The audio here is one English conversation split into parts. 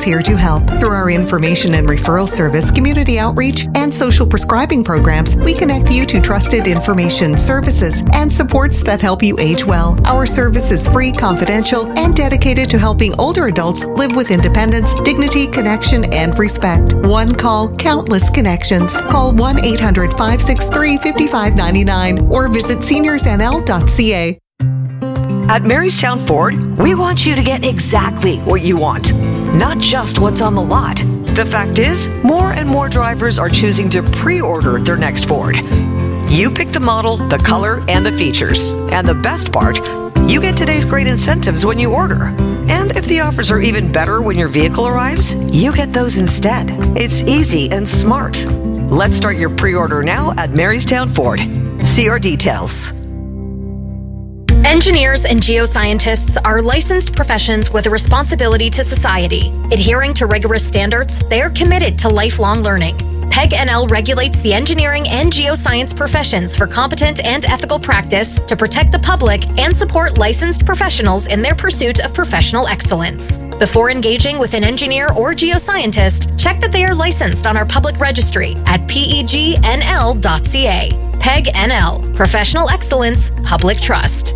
is here to help. Through our information and referral service, community outreach, and social prescribing programs, we connect you to trusted information, services, and supports that help you age well. Our service is free, confidential, and dedicated to helping older adults live with independence, dignity, connection, and respect. One call, countless connections. Call 1-800-563-5599 or visit seniorsnl.ca. At Marystown Ford, we want you to get exactly what you want, not just what's on the lot. The fact is, more and more drivers are choosing to pre-order their next Ford. You pick the model, the color, and the features. And the best part, you get today's great incentives when you order. And if the offers are even better when your vehicle arrives, you get those instead. It's easy and smart. Let's start your pre-order now at Marystown Ford. See our details. Engineers and geoscientists are licensed professions with a responsibility to society. Adhering to rigorous standards, they are committed to lifelong learning. PEG-NL regulates the engineering and geoscience professions for competent and ethical practice to protect the public and support licensed professionals in their pursuit of professional excellence. Before engaging with an engineer or geoscientist, check that they are licensed on our public registry at pegnl.ca. PEG-NL, Professional Excellence, Public Trust.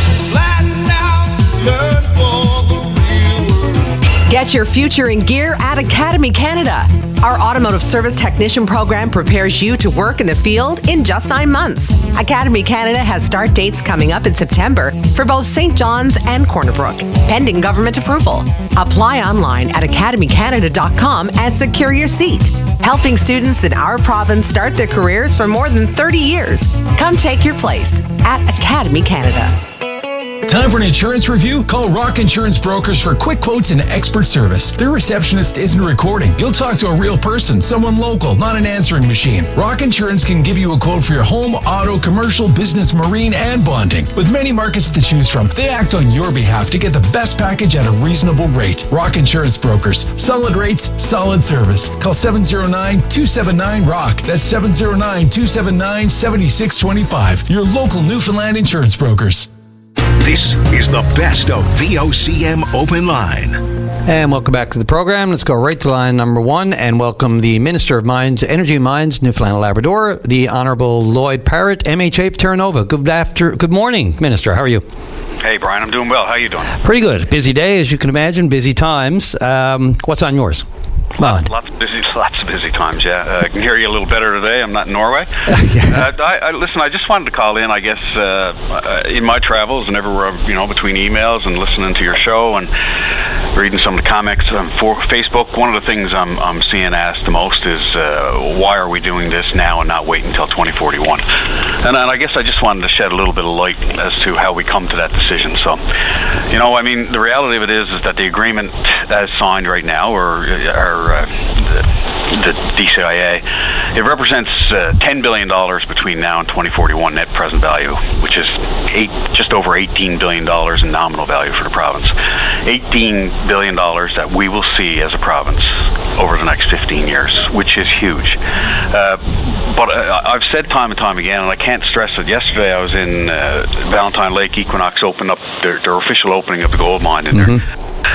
Get your future in gear at Academy Canada. Our automotive service technician program prepares you to work in the field in just 9 months. Academy Canada has start dates coming up in September for both St. John's and Corner Brook, pending government approval. Apply online at academycanada.com and secure your seat. Helping students in our province start their careers for more than 30 years. Come take your place at Academy Canada. Time for an insurance review? Call Rock Insurance Brokers for quick quotes and expert service. Their receptionist isn't recording. You'll talk to a real person, someone local, not an answering machine. Rock Insurance can give you a quote for your home, auto, commercial, business, marine, and bonding. With many markets to choose from, they act on your behalf to get the best package at a reasonable rate. Rock Insurance Brokers. Solid rates, solid service. Call 709-279-ROCK. That's 709-279-7625. Your local Newfoundland insurance brokers. This is the best of VOCM Open Line. And welcome back to the program. Let's go right to line number one and welcome the Minister of Mines, Energy and Mines, Newfoundland and Labrador, the Honourable Lloyd Parrott, MHA of Terra Nova. Good morning, Minister. How are you? Hey, Brian. I'm doing well. How are you doing? Pretty good. Busy day, as you can imagine. Busy times. What's on yours? Lots of busy times, yeah. I can hear you a little better today. I'm not in Norway. Listen, I just wanted to call in, I guess, in my travels and everywhere, between emails and listening to your show and reading some of the comments on Facebook. One of the things I'm seeing asked the most is, why are we doing this now and not waiting until 2041? And I guess I just wanted to shed a little bit of light as to how we come to that decision. So, the reality of it is that the agreement as signed right now, or the DCIA, it represents $10 billion between now and 2041 net present value, which is just over $18 billion in nominal value for the province. $18 billion that we will see as a province over the next 15 years, which is huge. But I've said time and time again, and I can't stress it. Yesterday I was in Valentine Lake. Equinox opened up their official opening of the gold mine in there.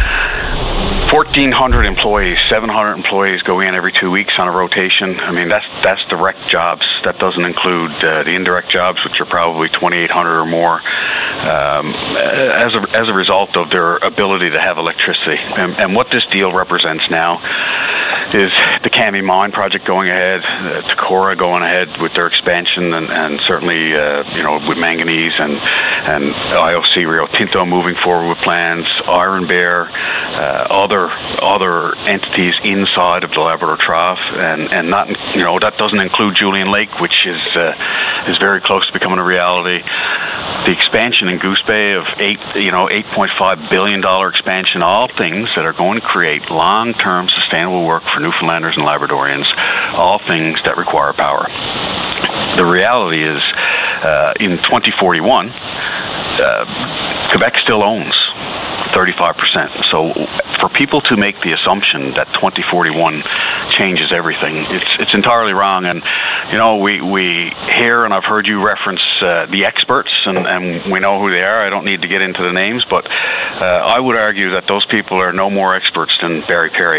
1,400 employees, 700 employees go in every 2 weeks on a rotation. I mean, that's direct jobs. That doesn't include the indirect jobs, which are probably 2,800 or more, as a result of their ability to have electricity. And what this deal represents now is the Kami Mine project going ahead, Takora going ahead with their expansion, and certainly with manganese and IOC Rio Tinto moving forward with plans, Iron Bear, other entities inside of the Labrador Trough, and not that doesn't include Julian Lake, which is very close to becoming a reality. The expansion in Goose Bay of $8.5 billion expansion, all things that are going to create long-term sustainable work for Newfoundlanders and Labradorians, all things that require power. The reality is, in 2041, Quebec still owns 35%. So for people to make the assumption that 2041 changes everything, it's entirely wrong. And we hear, and I've heard you reference the experts, and we know who they are. I don't need to get into the names, but I would argue that those people are no more experts than Barry Perry.